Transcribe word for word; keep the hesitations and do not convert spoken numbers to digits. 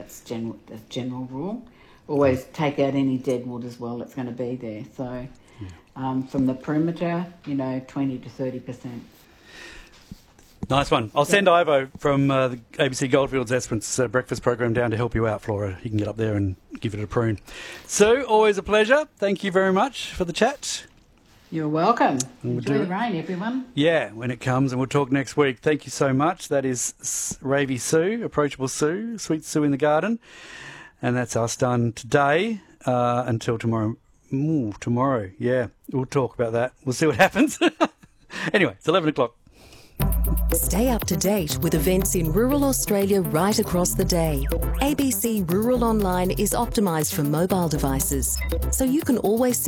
That's general, the general rule. Always take out any dead wood as well that's going to be there. So yeah. um, from the perimeter, you know, twenty to thirty percent. Nice one. I'll send Ivo from uh, the A B C Goldfields Esperance uh, breakfast program down to help you out, Flora. You can get up there and give it a prune. Sue, always a pleasure. Thank you very much for the chat. You're welcome. We'll Enjoy the rain, everyone. Yeah, when it comes, and we'll talk next week. Thank you so much. That is Ravy Sue, Approachable Sue, Sweet Sue in the Garden. And that's us done today uh, until tomorrow. Ooh, tomorrow, yeah. We'll talk about that. We'll see what happens. Anyway, it's eleven o'clock. Stay up to date with events in rural Australia right across the day. A B C Rural Online is optimised for mobile devices, so you can always see